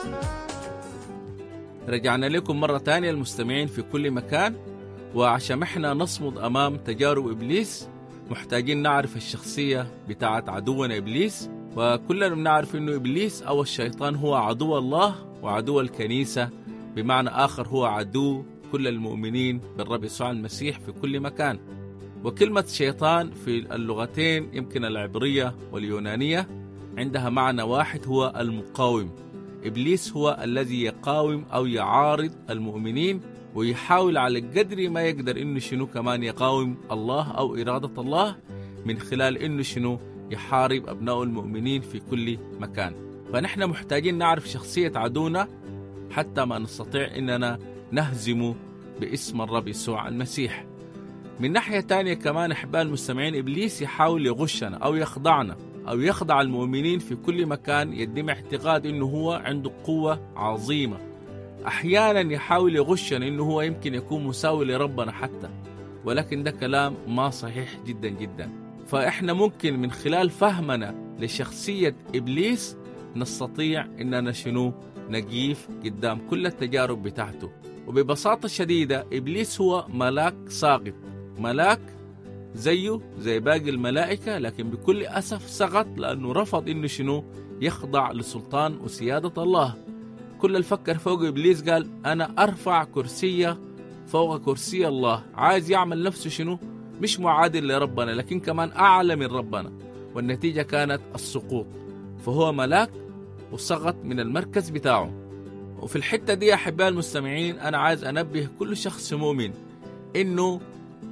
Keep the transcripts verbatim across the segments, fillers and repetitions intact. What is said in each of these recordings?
رجعنا لكم مرة تانية المستمعين في كل مكان، وعشان احنا نصمد أمام تجارب إبليس محتاجين نعرف الشخصية بتاعت عدونا إبليس. وكلنا بنعرف إنه إبليس أو الشيطان هو عدو الله وعدو الكنيسة، بمعنى آخر هو عدو كل المؤمنين بالرب يسوع المسيح في كل مكان. وكلمة شيطان في اللغتين يمكن العبرية واليونانية عندها معنى واحد، هو المقاوم. إبليس هو الذي يقاوم أو يعارض المؤمنين، ويحاول على قدر ما يقدر إنه شنو كمان يقاوم الله أو إرادة الله، من خلال إنه شنو يحارب أبناء المؤمنين في كل مكان. فنحن محتاجين نعرف شخصية عدونا حتى ما نستطيع إننا نهزمه باسم الرب يسوع المسيح. من ناحية تانية كمان أحباء المستمعين، إبليس يحاول يغشنا أو يخضعنا أو يخضع المؤمنين في كل مكان، يديم اعتقاد إنه هو عنده قوة عظيمة. أحيانا يحاول يغشنا إنه هو يمكن يكون مساوي لربنا حتى، ولكن ده كلام ما صحيح جدا جدا. فإحنا ممكن من خلال فهمنا لشخصية إبليس نستطيع إننا شنو نقيف قدام كل التجارب بتاعته. وببساطة شديدة إبليس هو ملاك ساقط، ملاك زيه زي باقي الملائكة، لكن بكل أسف سقط لأنه رفض إنه شنو يخضع لسلطان وسيادة الله. كل الفكر فوق إبليس قال أنا أرفع كرسية فوق كرسي الله، عايز يعمل نفسه شنو مش معادل لربنا لكن كمان أعلى من ربنا، والنتيجة كانت السقوط. فهو ملاك وسقط من المركز بتاعه. وفي الحتة دي يا أحباء المستمعين أنا عايز أنبه كل شخص مؤمن إنه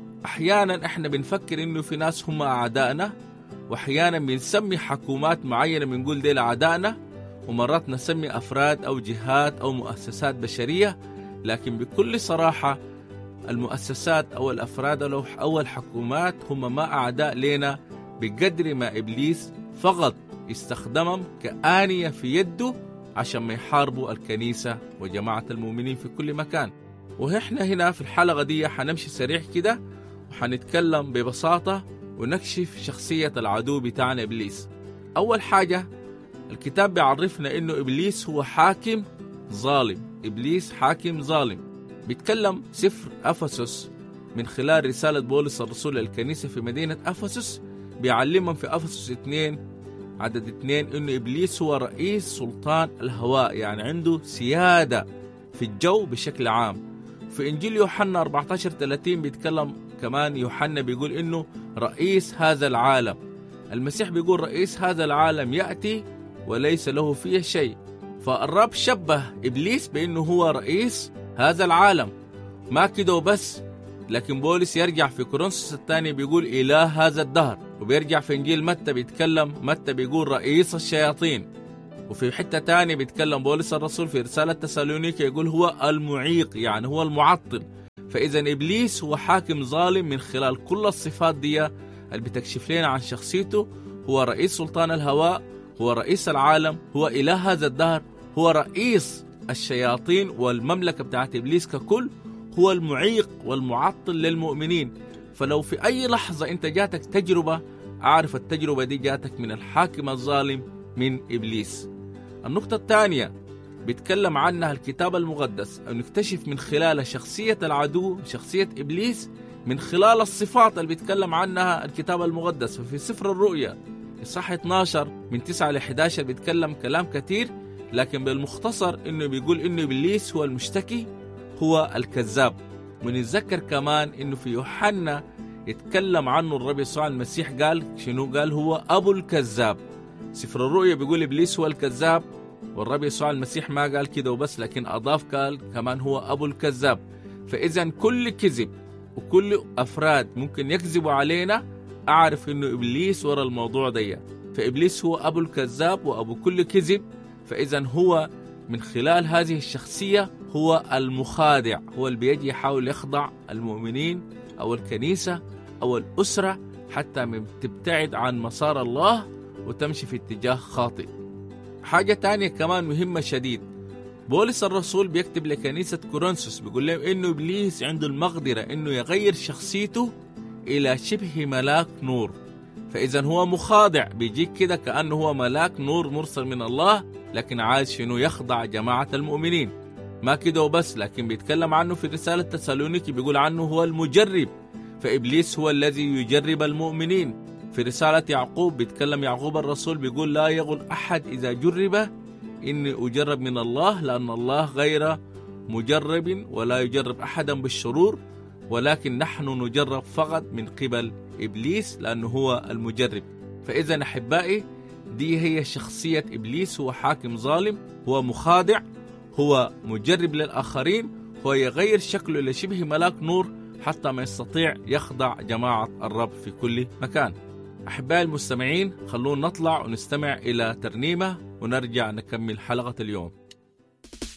أحيانا إحنا بنفكر إنه في ناس هم أعدائنا، وأحيانا بنسمي حكومات معينة بنقول دي أعدائنا، ومرات نسمي أفراد أو جهات أو مؤسسات بشرية. لكن بكل صراحة المؤسسات أو الأفراد أو الحكومات هم ما أعداء لنا بقدر ما إبليس فقط استخدمهم كآنية في يده عشان ما يحاربوا الكنيسة وجماعة المؤمنين في كل مكان. وإحنا هنا في الحلقة دي حنمشي سريع كده وحنتكلم ببساطة ونكشف شخصية العدو بتاعنا إبليس. أول حاجة الكتاب بيعرفنا إنه إبليس هو حاكم ظالم. إبليس حاكم ظالم. بيتكلم سفر أفسس من خلال رسالة بولس الرسول للكنيسة في مدينة أفسس، بيعلمهم في أفسس اثنين عدد اثنين إنه إبليس هو رئيس سلطان الهواء، يعني عنده سيادة في الجو بشكل عام. في إنجيل يوحنا أربعة عشر ثلاثين بيتكلم كمان يوحنا بيقول إنه رئيس هذا العالم. المسيح بيقول رئيس هذا العالم يأتي وليس له فيه شيء. فالرب شبه إبليس بأنه هو رئيس هذا العالم. ما كده وبس، لكن بولس يرجع في كورنثوس الثاني بيقول إله هذا الدهر، وبيرجع في إنجيل متى بيتكلم متى بيقول رئيس الشياطين. وفي حتة تاني بيتكلم بولس الرسول في رسالة تسالونيكا يقول هو المعيق، يعني هو المعطل. فإذا إبليس هو حاكم ظالم من خلال كل الصفات دي اللي بتكشف لنا عن شخصيته. هو رئيس سلطان الهواء، هو رئيس العالم، هو إله هذا الدهر، هو رئيس الشياطين والمملكة بتاعت إبليس ككل، هو المعيق والمعطل للمؤمنين. فلو في أي لحظة أنت جاتك تجربة، أعرف التجربة دي جاتك من الحاكم الظالم من إبليس. النقطة الثانية بيتكلم عنها الكتاب المقدس أو نكتشف من خلال شخصية العدو، شخصية إبليس، من خلال الصفات اللي بيتكلم عنها الكتاب المقدس. ففي سفر الرؤيا الصح اثني عشر من تسعة إلى أحد عشر بيتكلم كلام كتير، لكن بالمختصر إنه بيقول إنه إبليس هو المشتكي، هو الكذاب. ونتذكر كمان إنه في يوحنا يتكلم عنه الرب يسوع المسيح قال شنو؟ قال هو أبو الكذاب. سفر الرؤيا بيقول إبليس هو الكذاب، والرب يسوع المسيح ما قال كده وبس، لكن أضاف قال كمان هو أبو الكذاب. فإذا كل كذب وكل أفراد ممكن يكذبوا علينا، أعرف إنه إبليس وراء الموضوع ده. فإبليس هو أبو الكذاب وأبو كل كذب. فإذا هو من خلال هذه الشخصية هو المخادع، هو اللي بيجي يحاول يخضع المؤمنين أو الكنيسة أو الأسرة حتى تبتعد عن مسار الله وتمشي في اتجاه خاطئ. حاجة تانية كمان مهمة شديد، بولس الرسول بيكتب لكنيسة كورنثوس بيقول لهم إنه إبليس عنده المقدرة إنه يغير شخصيته إلى شبه ملاك نور. فإذا هو مخادع، بيجيك كده كأنه هو ملاك نور مرسل من الله، لكن عايز شنو؟ يخضع جماعة المؤمنين. ما كده وبس، لكن بيتكلم عنه في رسالة تسالونيكي بيقول عنه هو المجرب، فإبليس هو الذي يجرب المؤمنين. في رسالة يعقوب بيتكلم يعقوب الرسول بيقول لا يقول أحد إذا جرب إني أجرب من الله، لأن الله غير مجرب ولا يجرب أحدا بالشرور، ولكن نحن نجرب فقط من قبل إبليس لأنه هو المجرب. فإذا أحبائي دي هي شخصية إبليس، هو حاكم ظالم، هو مخادع، هو مجرب للآخرين، هو يغير شكله لشبه ملاك نور حتى ما يستطيع يخضع جماعة الرب في كل مكان. أحبائي المستمعين، خلونا نطلع ونستمع إلى ترنيمة ونرجع نكمل حلقة اليوم.